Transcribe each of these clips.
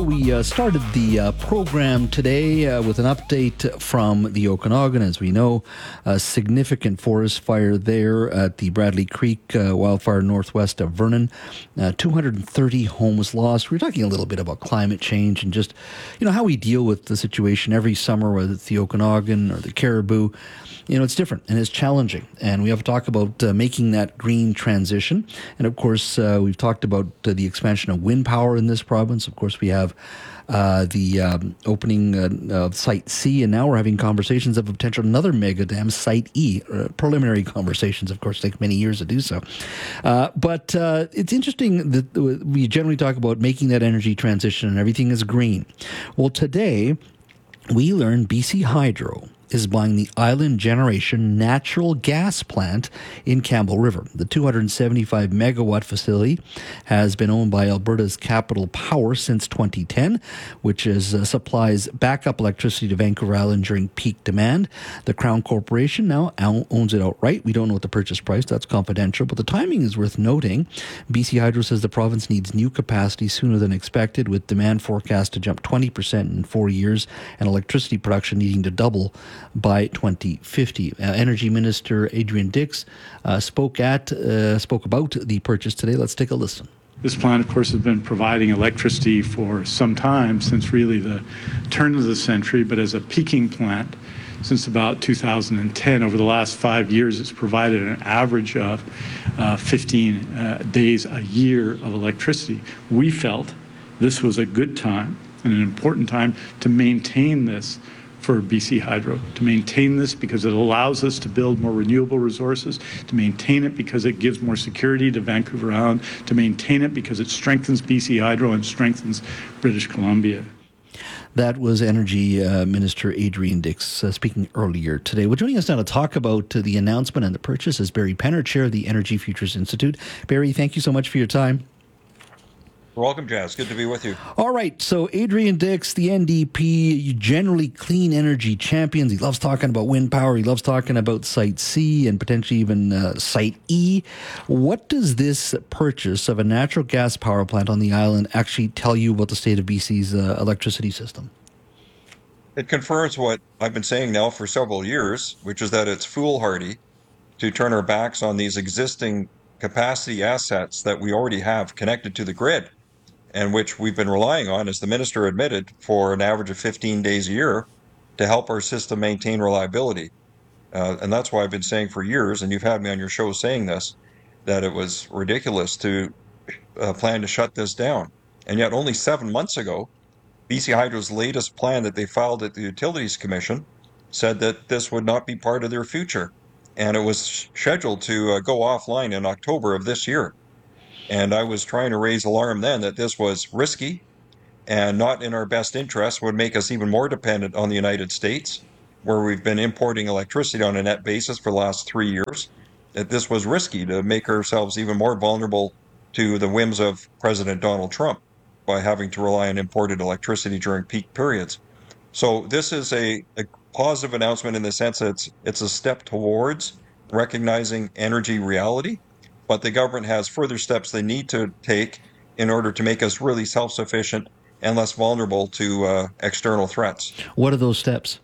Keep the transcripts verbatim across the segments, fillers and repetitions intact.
we uh, started the uh, program today uh, with an update from the Okanagan. As we know, a significant forest fire there at the Bradley Creek uh, wildfire northwest of Vernon. Uh, two hundred thirty homes lost. We're talking a little bit about climate change and just, you know, how we deal with the situation every summer, whether it's the Okanagan or the Caribou. You know, it's different and it's challenging. And we have to talk about uh, making that green transition. And of course, uh, we've talked about uh, the expansion of wind power in this province. Of course, we have uh, the um, opening uh, of Site C. And now we're having conversations of a potential another mega dam, Site E. Uh, preliminary conversations, of course, take many years to do so. Uh, but uh, it's interesting that we generally talk about making that energy transition and everything is green. Well, today we learned B C Hydro is buying the Island Generation natural gas plant in Campbell River. The two hundred seventy-five megawatt facility has been owned by Alberta's Capital Power since twenty ten, which is uh, supplies backup electricity to Vancouver Island during peak demand. The Crown Corporation now owns it outright. We don't know what the purchase price, that's confidential, but the timing is worth noting. B C Hydro says the province needs new capacity sooner than expected, with demand forecast to jump twenty percent in four years and electricity production needing to double by twenty fifty. Uh, Energy Minister Adrian Dix uh, spoke at uh, spoke about the purchase today. Let's take a listen. This plant, of course, has been providing electricity for some time, since really the turn of the century, but as a peaking plant since about two thousand ten. Over the last five years, it's provided an average of uh, fifteen uh, days a year of electricity. We felt this was a good time and an important time to maintain this for B C Hydro, to maintain this because it allows us to build more renewable resources, to maintain it because it gives more security to Vancouver Island, to maintain it because it strengthens B C Hydro and strengthens British Columbia. That was Energy uh, Minister Adrian Dix uh, speaking earlier today. Well, joining us now to talk about uh, the announcement and the purchase is Barry Penner, Chair of the Energy Futures Institute. Barry, thank you so much for your time. You're welcome, Jazz. Good to be with you. All right. So Adrian Dix, the N D P, generally clean energy champions. He loves talking about wind power. He loves talking about Site C and potentially even uh, Site E. What does this purchase of a natural gas power plant on the island actually tell you about the state of B C's uh, electricity system? It confirms what I've been saying now for several years, which is that it's foolhardy to turn our backs on these existing capacity assets that we already have connected to the grid, and which we've been relying on, as the minister admitted, for an average of fifteen days a year to help our system maintain reliability. Uh, and that's why I've been saying for years, and you've had me on your show saying this, that it was ridiculous to uh, plan to shut this down. And yet only seven months ago, B C Hydro's latest plan that they filed at the Utilities Commission said that this would not be part of their future. And it was scheduled to uh, go offline in October of this year. And I was trying to raise alarm then that this was risky and not in our best interest, would make us even more dependent on the United States, where we've been importing electricity on a net basis for the last three years, that this was risky to make ourselves even more vulnerable to the whims of President Donald Trump by having to rely on imported electricity during peak periods. So this is a, a positive announcement in the sense that it's, it's a step towards recognizing energy reality. But the government has further steps they need to take in order to make us really self-sufficient and less vulnerable to uh, external threats. What are those steps?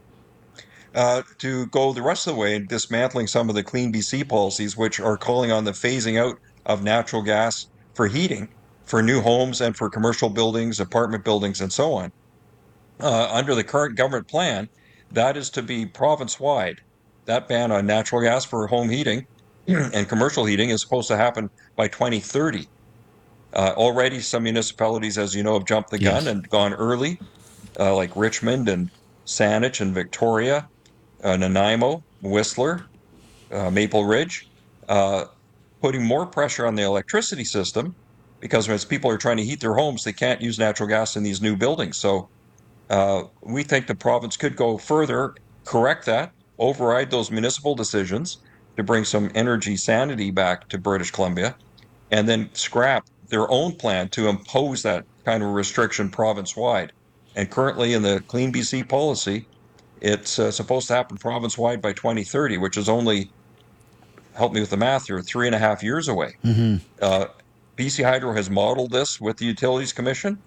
Uh, to go the rest of the way in dismantling some of the Clean B C policies, which are calling on the phasing out of natural gas for heating, for new homes and for commercial buildings, apartment buildings, and so on. Uh, under the current government plan, that is to be province-wide. That ban on natural gas for home heating and commercial heating is supposed to happen by twenty thirty. Uh, already some municipalities, as you know, have jumped the gun yes. and gone early, uh, like Richmond and Saanich and Victoria, uh, Nanaimo, Whistler, uh, Maple Ridge, uh, putting more pressure on the electricity system because as people are trying to heat their homes, they can't use natural gas in these new buildings. So uh, we think the province could go further, correct that, override those municipal decisions to bring some energy sanity back to British Columbia, and then scrap their own plan to impose that kind of restriction province-wide. And currently in the Clean B C policy, it's uh, supposed to happen province-wide by twenty thirty, which is only, help me with the math here, three and a half years away. Mm-hmm. Uh, B C Hydro has modeled this with the Utilities Commission.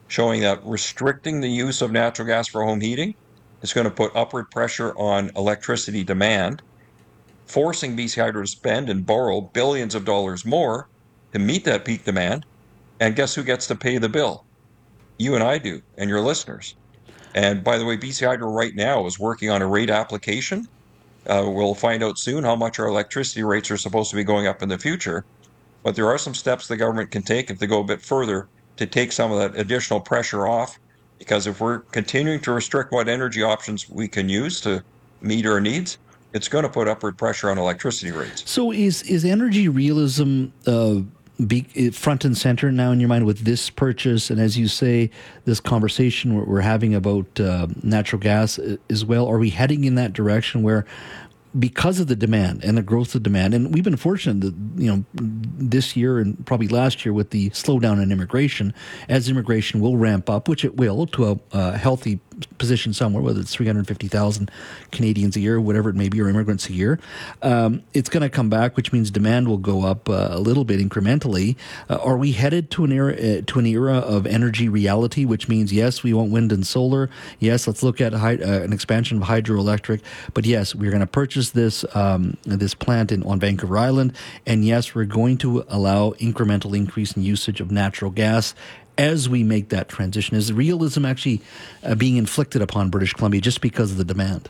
showing that restricting the use of natural gas for home heating is going to put upward pressure on electricity demand, forcing B C Hydro to spend and borrow billions of dollars more to meet that peak demand. And guess who gets to pay the bill? You and I do, and your listeners. And by the way, B C Hydro right now is working on a rate application. Uh, we'll find out soon how much our electricity rates are supposed to be going up in the future. But there are some steps the government can take if they go a bit further to take some of that additional pressure off. Because if we're continuing to restrict what energy options we can use to meet our needs, it's going to put upward pressure on electricity rates. So is is energy realism uh, be front and center now in your mind with this purchase? And as you say, this conversation we're, we're having about uh, natural gas as well, are we heading in that direction where, because of the demand and the growth of demand, and we've been fortunate that, you know, this year and probably last year with the slowdown in immigration, as immigration will ramp up, which it will, to a, a healthy position somewhere, whether it's three hundred fifty thousand Canadians a year, whatever it may be, or immigrants a year, um, it's going to come back, which means demand will go up uh, a little bit incrementally. Uh, are we headed to an era uh, to an era of energy reality, which means, yes, we want wind and solar. Yes, let's look at hy- uh, an expansion of hydroelectric. But yes, we're going to purchase this um, this plant in on Vancouver Island, and yes, we're going to allow incremental increase in usage of natural gas as we make that transition. Is realism actually uh, being inflicted upon British Columbia just because of the demand?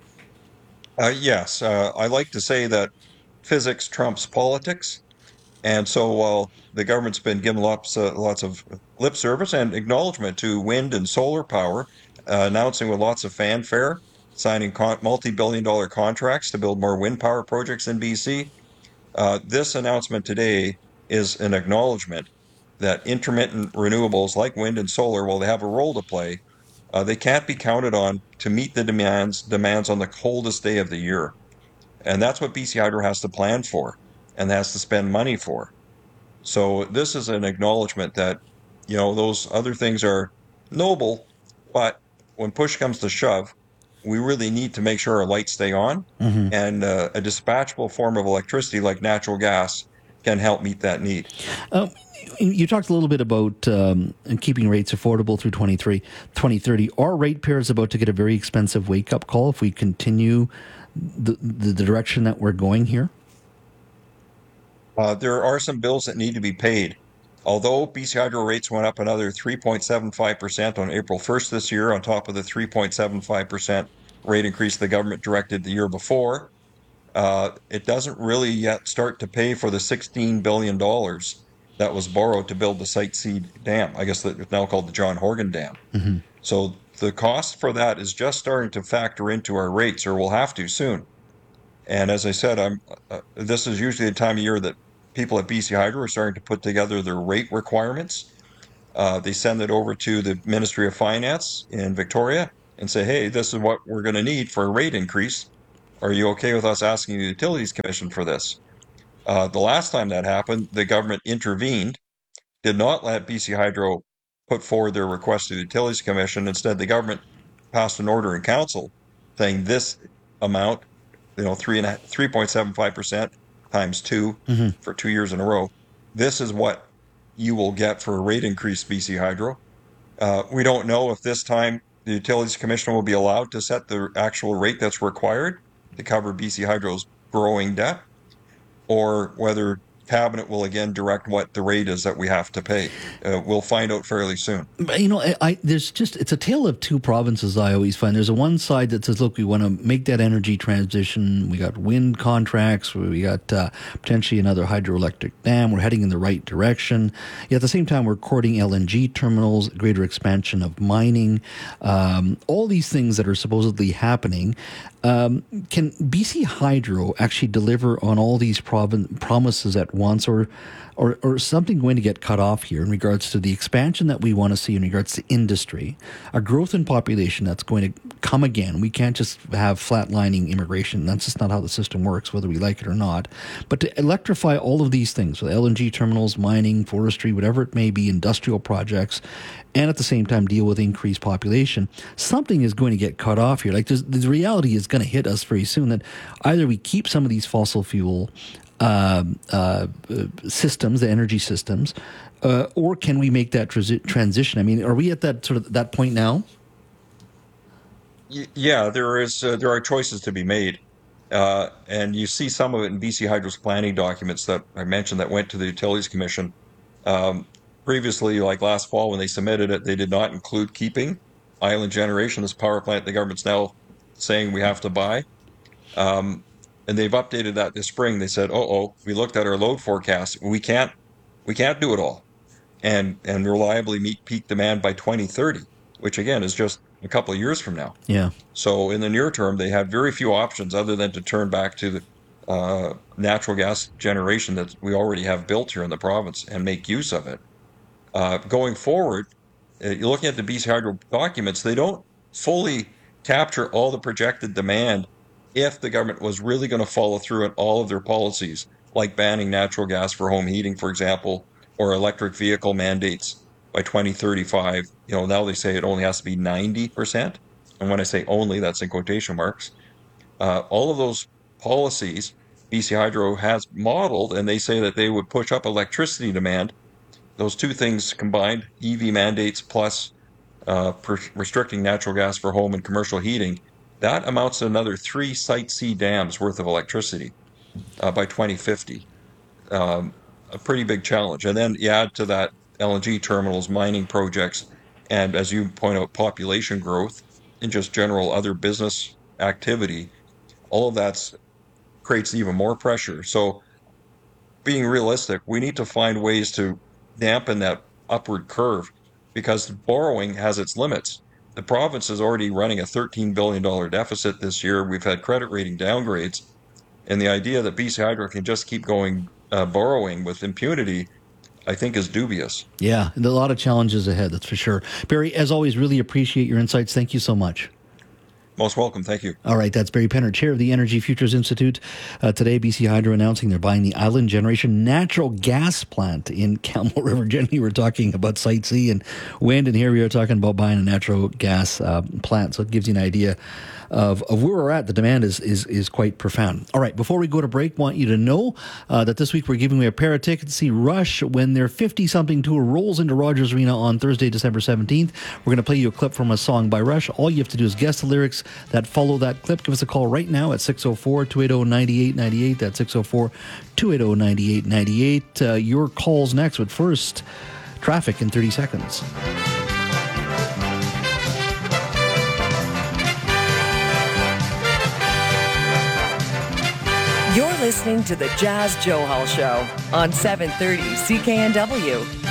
Uh, yes, uh, I like to say that physics trumps politics. And so while the government's been giving lots, uh, lots of lip service and acknowledgement to wind and solar power, uh, announcing with lots of fanfare, signing con- multi-billion dollar contracts to build more wind power projects in B C, uh, this announcement today is an acknowledgement that intermittent renewables like wind and solar, while they have a role to play, uh, they can't be counted on to meet the demands demands on the coldest day of the year. And that's what B C Hydro has to plan for and has to spend money for. So this is an acknowledgement that, you know, those other things are noble, but when push comes to shove, we really need to make sure our lights stay on, mm-hmm. and uh, a dispatchable form of electricity like natural gas can help meet that need. Um, you talked a little bit about um, keeping rates affordable through twenty-three, twenty thirty. Our ratepayers about to get a very expensive wake-up call if we continue the, the, the direction that we're going here? Uh, there are some bills that need to be paid. Although B C Hydro rates went up another three point seven five percent on April first this year, on top of the three point seven five percent rate increase the government directed the year before, uh, it doesn't really yet start to pay for the sixteen billion dollars that was borrowed to build the Site C Dam. I guess it's now called the John Horgan Dam. Mm-hmm. So the cost for that is just starting to factor into our rates, or will have to soon. And as I said, I'm. Uh, this is usually the time of year that people at B C Hydro are starting to put together their rate requirements. Uh, they send it over to the Ministry of Finance in Victoria and say, hey, this is what we're going to need for a rate increase. Are you okay with us asking the Utilities Commission for this? Uh, the last time that happened, the government intervened, did not let B C Hydro put forward their request to the Utilities Commission. Instead, the government passed an order in council saying this amount, you know, three and a, three point seven five percent times two mm-hmm. for two years in a row. This is what you will get for a rate increase, B C Hydro. Uh, we don't know if this time the Utilities Commission will be allowed to set the actual rate that's required to cover B C Hydro's growing debt, or whether Cabinet will again direct what the rate is that we have to pay. Uh, we'll find out fairly soon. But, you know, I, I, there's just, it's a tale of two provinces, I always find. There's a one side that says, look, we want to make that energy transition. We got wind contracts. We got uh, potentially another hydroelectric dam. We're heading in the right direction. Yet at the same time, we're courting L N G terminals, greater expansion of mining, um, all these things that are supposedly happening. Um, can B C Hydro actually deliver on all these provin- promises at once, or, or or something going to get cut off here in regards to the expansion that we want to see in regards to industry, a growth in population that's going to come again. We can't just have flatlining immigration. That's just not how the system works, whether we like it or not. But to electrify all of these things, with L N G terminals, mining, forestry, whatever it may be, industrial projects, and at the same time deal with increased population, something is going to get cut off here. Like the reality is going to hit us very soon that either we keep some of these fossil fuel uh, uh, systems, the energy systems, uh, or can we make that transi- transition? I mean, are we at that sort of that point now? Yeah, there is uh, there are choices to be made, uh, and you see some of it in B C Hydro's planning documents that I mentioned that went to the Utilities Commission. Um, previously, like last fall when they submitted it, they did not include keeping Island Generation, this power plant the government's now saying we have to buy. Um, and they've updated that this spring. They said, "Oh, oh, we looked at our load forecast. We can't we can't do it all, and and reliably meet peak demand by twenty thirty, which again is just a couple of years from now." Yeah. So in the near term, they had very few options other than to turn back to the uh, natural gas generation that we already have built here in the province and make use of it. Uh, going forward, uh, you're looking at the B C Hydro documents, they don't fully capture all the projected demand if the government was really going to follow through on all of their policies, like banning natural gas for home heating, for example, or electric vehicle mandates by twenty thirty-five. You know, now they say it only has to be ninety percent. And when I say only, that's in quotation marks. Uh, all of those policies B C Hydro has modeled, and they say that they would push up electricity demand. Those two things combined, E V mandates plus uh, per- restricting natural gas for home and commercial heating, that amounts to another three Site C dams worth of electricity uh, by twenty fifty. Um, a pretty big challenge. And then you add to that L N G terminals, mining projects, and as you point out, population growth and just general other business activity. All of that creates even more pressure. So being realistic, we need to find ways to dampen that upward curve because borrowing has its limits. The province is already running a thirteen billion dollars deficit this year. We've had credit rating downgrades. And the idea that B C Hydro can just keep going uh, borrowing with impunity, I think, is dubious. Yeah, and a lot of challenges ahead, that's for sure. Barry, as always, really appreciate your insights. Thank you so much. Most welcome. Thank you. All right, that's Barry Penner, chair of the Energy Futures Institute. Uh, today, B C Hydro announcing they're buying the Island Generation natural gas plant in Camel River. Generally, we're talking about Site C and wind, and here we are talking about buying a natural gas uh, plant. So it gives you an idea of, of where we're at. The demand is, is is quite profound. All right, before we go to break, want you to know uh, that this week we're giving away a pair of tickets to see Rush when their fifty-something tour rolls into Rogers Arena on Thursday, December seventeenth. We're going to play you a clip from a song by Rush. All you have to do is guess the lyrics that follow that clip. Give us a call right now at six oh four, two eight oh, nine eight nine eight. That's six oh four, two eight oh, nine eight nine eight. Uh, your call's next, but first, traffic in thirty seconds. You're listening to the Jazz Johal Show on seven thirty C K N W.